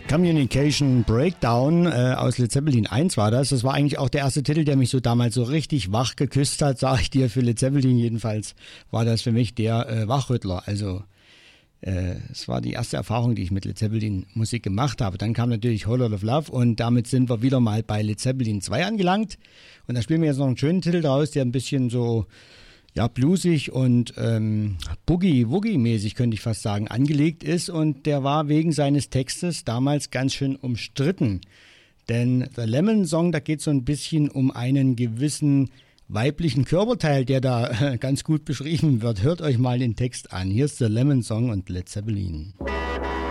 Communication Breakdown aus Led Zeppelin 1 war das. Das war eigentlich auch der erste Titel, der mich so damals so richtig wach geküsst hat, sage ich dir. Für Led Zeppelin jedenfalls war das für mich der Wachrüttler. Also es war die erste Erfahrung, die ich mit Led Zeppelin Musik gemacht habe. Dann kam natürlich Whole Lotta of Love und damit sind wir wieder mal bei Led Zeppelin 2 angelangt. Und da spielen wir jetzt noch einen schönen Titel draus, der ein bisschen so bluesig und Boogie-Woogie-mäßig, könnte ich fast sagen, angelegt ist. Und der war wegen seines Textes damals ganz schön umstritten. Denn The Lemon Song, da geht es so ein bisschen um einen gewissen weiblichen Körperteil, der da ganz gut beschrieben wird. Hört euch mal den Text an. Hier ist The Lemon Song und Led Zeppelin.